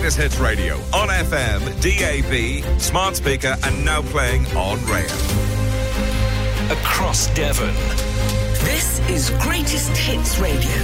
Greatest Hits Radio on FM, DAB, smart speaker, and now playing on rail. Across Devon. This is Greatest Hits Radio.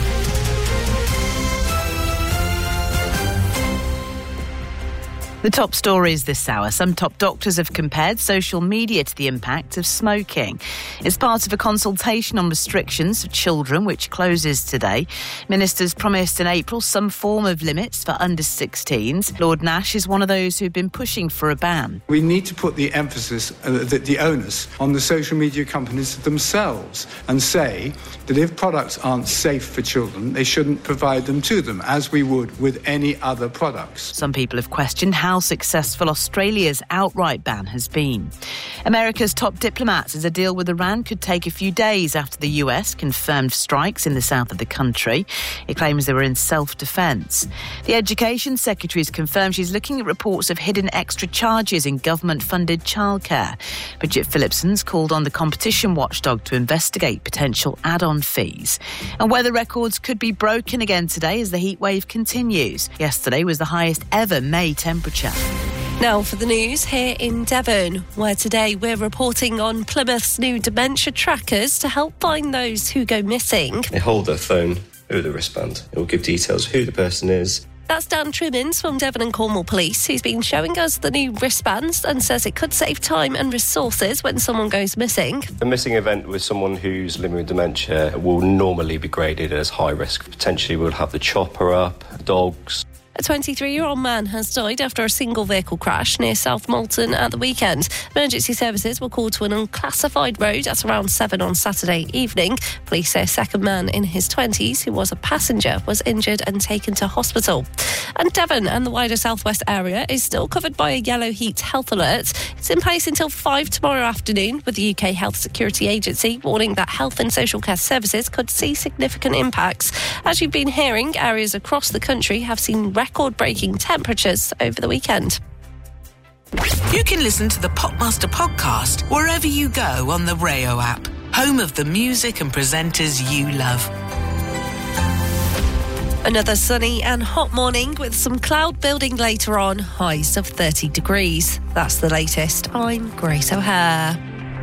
The top stories this hour. Some top doctors have compared social media to the impact of smoking. It's part of a consultation on restrictions for children, which closes today. Ministers promised in April some form of limits for under 16s. Lord Nash is one of those who've been pushing for a ban. We need to put the emphasis, the onus, on the social media companies themselves and say that if products aren't safe for children, they shouldn't provide them to them, as we would with any other products. Some people have questioned how successful Australia's outright ban has been. America's top diplomat says a deal with Iran could take a few days after the US confirmed strikes in the south of the country. It claims they were in self-defence. The Education Secretary has confirmed she's looking at reports of hidden extra charges in government-funded childcare. Bridget Phillipson's called on the competition watchdog to investigate potential add-on fees. And weather records could be broken again today as the heat wave continues. Yesterday was the highest ever May temperature. Now for the news here in Devon, where today we're reporting on Plymouth's new dementia trackers to help find those who go missing. They hold their phone over the wristband. It will give details of who the person is. That's Dan Trimmins from Devon and Cornwall Police, who's been showing us the new wristbands and says it could save time and resources when someone goes missing. A missing event with someone who's living with dementia will normally be graded as high risk. Potentially we'll have the chopper up, dogs. A 23-year-old man has died after a single vehicle crash near South Molton at the weekend. Emergency services were called to an unclassified road at around 7 on Saturday evening. Police say a second man in his 20s, who was a passenger, was injured and taken to hospital. And Devon and the wider southwest area is still covered by a yellow heat health alert. It's in place until 5 tomorrow afternoon, with the UK Health Security Agency warning that health and social care services could see significant impacts. As you've been hearing, areas across the country have seen record-breaking temperatures over the weekend. You can listen to the Popmaster podcast wherever you go on the Rayo app, home of the music and presenters you love. Another sunny and hot morning with some cloud building later on, highs of 30 degrees. That's the latest. I'm Grace O'Hare.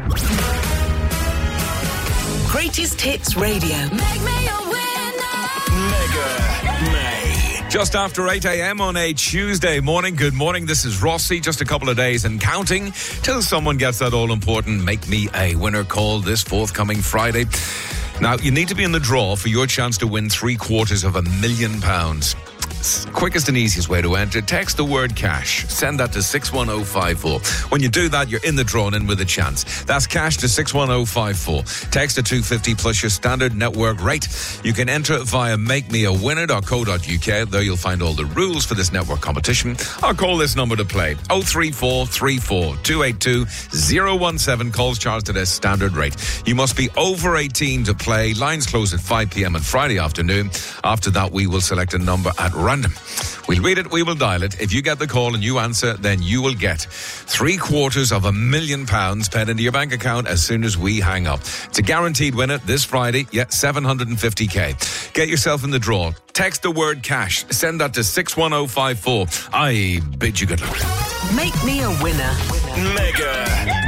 Greatest Hits Radio. Make me a winner. Mega May. Just after 8 a.m. on a Tuesday morning. Good morning, this is Rossi. Just a couple of days and counting till someone gets that all-important Make Me a Winner call this forthcoming Friday. Now, you need to be in the draw for your chance to win £750,000. Quickest and easiest way to enter, text the word cash. Send that to 61054. When you do that, you're in the draw and in with a chance. That's cash to 61054. Text to 250 plus your standard network rate. You can enter via makemeawinner.co.uk. There you'll find all the rules for this network competition. Or call this number to play. 03434 282 017. Calls charged at a standard rate. You must be over 18 to play. Lines close at 5 p.m. on Friday afternoon. After that, we will select a number at random. We'll read it, we will dial it. If you get the call and you answer, then you will get £750,000 paid into your bank account as soon as we hang up. It's a guaranteed winner this Friday. Yeah, 750k. Get yourself in the draw. Text the word cash. Send that to 61054. I bid you good luck. Make me a winner. Mega